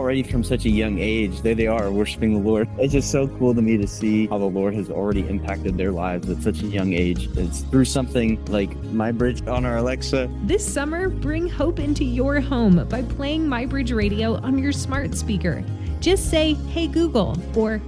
already from such a young age, there they are worshiping the Lord. It's just so cool to me to see how the Lord has already impacted their lives at such a young age. It's through something like MyBridge on our Alexa. This summer, bring hope into your home by playing MyBridge Radio on your smart speaker. Just say, "Hey Google," or